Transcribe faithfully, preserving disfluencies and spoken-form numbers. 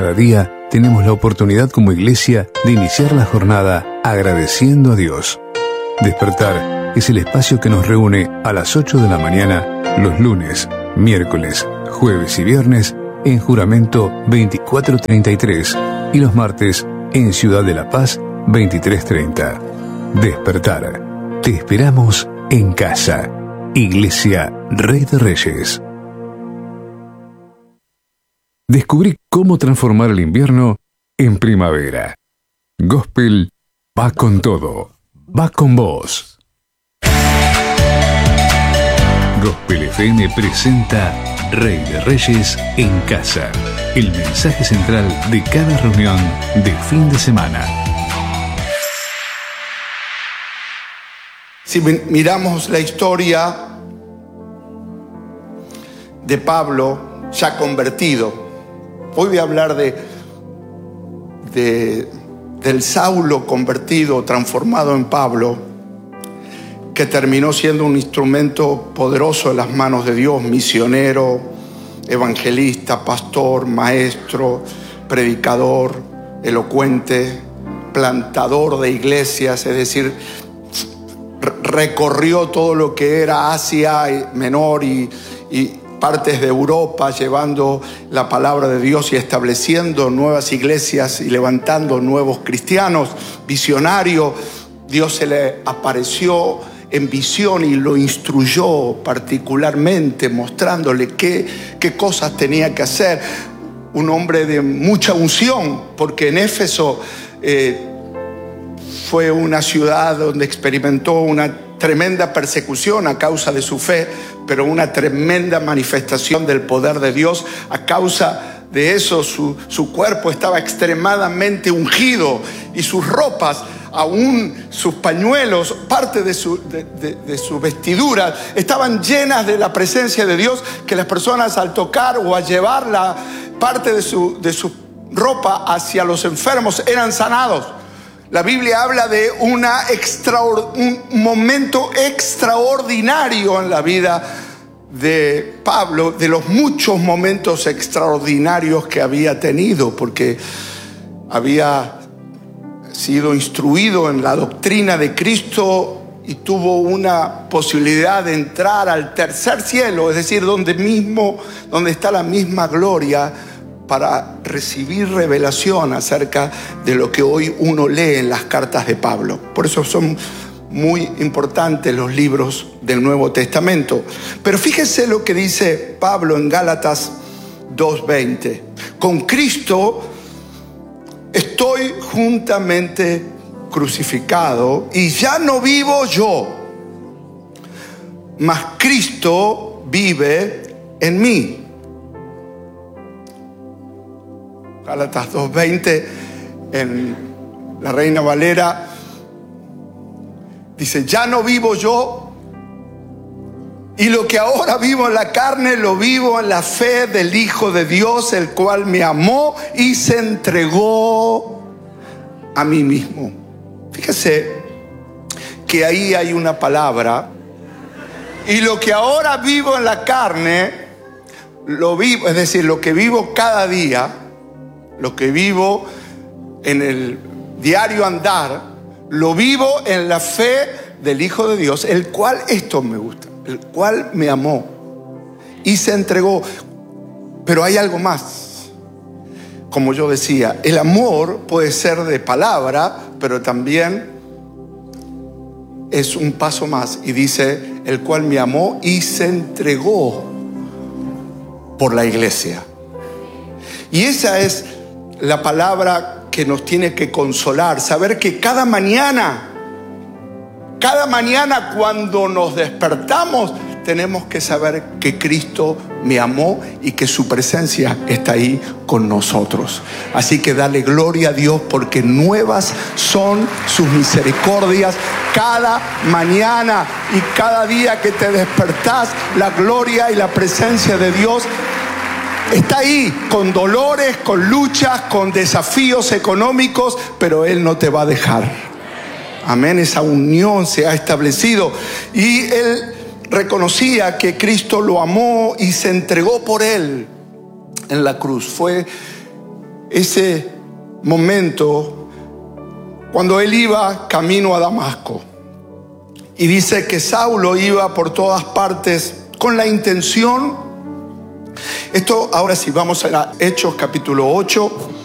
Cada día tenemos la oportunidad como iglesia de iniciar la jornada agradeciendo a Dios. Despertar es el espacio que nos reúne a las ocho de la mañana los lunes, miércoles, jueves y viernes en Juramento veinticuatro treinta y tres y los martes en Ciudad de la Paz veintitrés treinta. Despertar. Te esperamos en casa. Iglesia Rey de Reyes. Descubrí cómo transformar el invierno en primavera. Gospel va con todo. Va con vos. Gospel F M presenta Rey de Reyes en casa. El mensaje central de cada reunión de fin de semana. Si miramos la historia de Pablo ya convertido, hoy voy a hablar de, de, del Saulo convertido, transformado en Pablo, que terminó siendo un instrumento poderoso en las manos de Dios, misionero, evangelista, pastor, maestro, predicador, elocuente, plantador de iglesias, es decir, recorrió todo lo que era Asia Menor y, y partes de Europa, llevando la palabra de Dios y estableciendo nuevas iglesias y levantando nuevos cristianos. Visionario, Dios se le apareció en visión y lo instruyó particularmente, mostrándole qué, qué cosas tenía que hacer. Un hombre de mucha unción, porque en Éfeso eh, fue una ciudad donde experimentó una tremenda persecución a causa de su fe, pero una tremenda manifestación del poder de Dios. A causa de eso, su, su cuerpo estaba extremadamente ungido y sus ropas, aún sus pañuelos, parte de su, de, de, de su vestidura, estaban llenas de la presencia de Dios, que las personas al tocar o al llevar la parte de su, de su ropa hacia los enfermos eran sanados. La Biblia habla de una extraor- un momento extraordinario en la vida de Pablo, de los muchos momentos extraordinarios que había tenido, porque había sido instruido en la doctrina de Cristo y tuvo una posibilidad de entrar al tercer cielo, es decir, donde mismo, donde está la misma gloria, para recibir revelación acerca de lo que hoy uno lee en las cartas de Pablo. Por eso son muy importantes los libros del Nuevo Testamento. Pero fíjese lo que dice Pablo en Gálatas dos veinte. Con Cristo estoy juntamente crucificado y ya no vivo yo, mas Cristo vive en mí. Gálatas dos veinte en la Reina Valera dice: ya no vivo yo, y lo que ahora vivo en la carne lo vivo en la fe del Hijo de Dios, el cual me amó y se entregó a mí mismo. Fíjese que ahí hay una palabra: y lo que ahora vivo en la carne lo vivo, es decir, lo que vivo cada día, lo que vivo en el diario andar, lo vivo en la fe del Hijo de Dios, el cual, esto me gusta, el cual me amó y se entregó. Pero hay algo más. Como yo decía, el amor puede ser de palabra, pero también es un paso más. Y dice, el cual me amó y se entregó por la iglesia. Y esa es la palabra que nos tiene que consolar, saber que cada mañana, cada mañana cuando nos despertamos, tenemos que saber que Cristo me amó y que su presencia está ahí con nosotros. Así que dale gloria a Dios, porque nuevas son sus misericordias cada mañana, y cada día que te despertás, la gloria y la presencia de Dios está ahí, con dolores, con luchas, con desafíos económicos, pero Él no te va a dejar. Amén, esa unión se ha establecido. Y Él reconocía que Cristo lo amó y se entregó por Él en la cruz. Fue ese momento cuando él iba camino a Damasco. Y dice que Saulo iba por todas partes con la intención. Esto ahora sí, vamos a Hechos capítulo ocho.